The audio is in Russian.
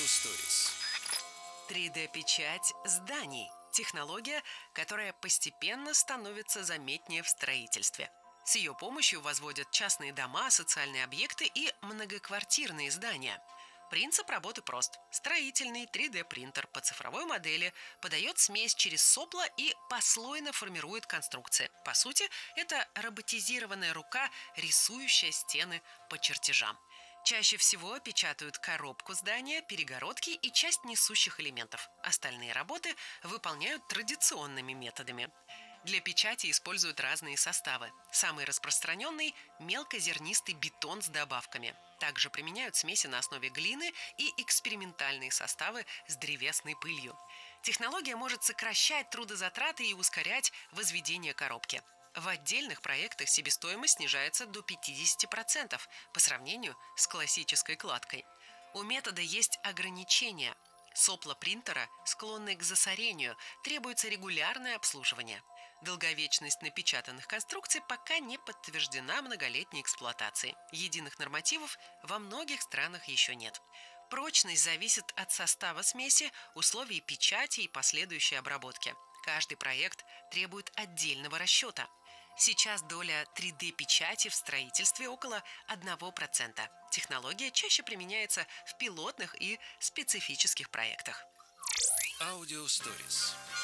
Stories. 3D-печать зданий – технология, которая постепенно становится заметнее в строительстве. С ее помощью возводят частные дома, социальные объекты и многоквартирные здания. Принцип работы прост. Строительный 3D-принтер по цифровой модели подает смесь через сопла и послойно формирует конструкции. По сути, это роботизированная рука, рисующая стены по чертежам. Чаще всего печатают коробку здания, перегородки и часть несущих элементов. Остальные работы выполняют традиционными методами. Для печати используют разные составы. Самый распространенный – мелкозернистый бетон с добавками. Также применяют смеси на основе глины и экспериментальные составы с древесной пылью. Технология может сокращать трудозатраты и ускорять возведение коробки. В отдельных проектах себестоимость снижается до 50% по сравнению с классической кладкой. У метода есть ограничения. Сопла принтера склонны к засорению, требуется регулярное обслуживание. Долговечность напечатанных конструкций пока не подтверждена многолетней эксплуатацией. Единых нормативов во многих странах еще нет. Прочность зависит от состава смеси, условий печати и последующей обработки. Каждый проект требует отдельного расчета. Сейчас доля 3D-печати в строительстве около 1%. Технология чаще применяется в пилотных и специфических проектах. Audio Stories.